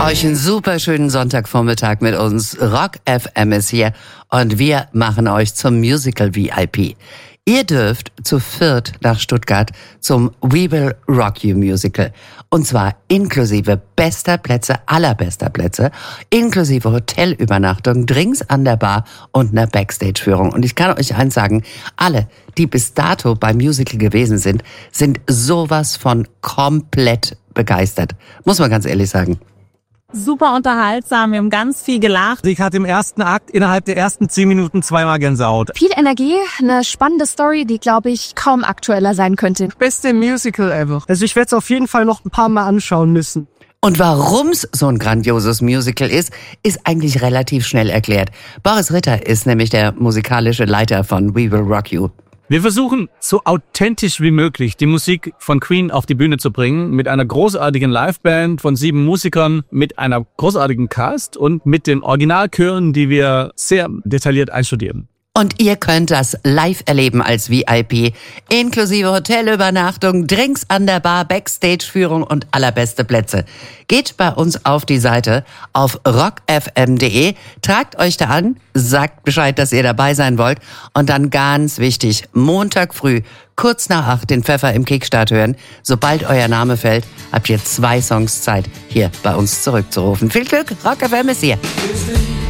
Euch einen super schönen Sonntagvormittag mit uns. Rock FM ist hier und wir machen euch zum Musical VIP. Ihr dürft zu viert nach Stuttgart zum We Will Rock You Musical. Und zwar inklusive bester Plätze, allerbester Plätze, inklusive Hotelübernachtung, Drinks an der Bar und einer Backstage-Führung. Und ich kann euch eins sagen, alle, die bis dato beim Musical gewesen sind, sind sowas von komplett begeistert. Muss man ganz ehrlich sagen. Super unterhaltsam, wir haben ganz viel gelacht. Ich hatte im ersten Akt innerhalb der ersten 10 Minuten 2-mal Gänsehaut. Viel Energie, eine spannende Story, die, glaube ich, kaum aktueller sein könnte. Beste Musical ever. Also ich werde es auf jeden Fall noch ein paar Mal anschauen müssen. Und warum's so ein grandioses Musical ist eigentlich relativ schnell erklärt. Boris Ritter ist nämlich der musikalische Leiter von We Will Rock You. Wir versuchen, so authentisch wie möglich die Musik von Queen auf die Bühne zu bringen, mit einer großartigen Liveband von 7 Musikern, mit einer großartigen Cast und mit den Originalchören, die wir sehr detailliert einstudieren. Und ihr könnt das live erleben als VIP, inklusive Hotelübernachtung, Drinks an der Bar, Backstage-Führung und allerbeste Plätze. Geht bei uns auf die Seite auf rockfm.de, tragt euch da an, sagt Bescheid, dass ihr dabei sein wollt und dann ganz wichtig, Montag früh, kurz nach 8 den Pfeffer im Kickstart hören. Sobald euer Name fällt, habt ihr 2 Songs Zeit, hier bei uns zurückzurufen. Viel Glück, Rock FM ist hier.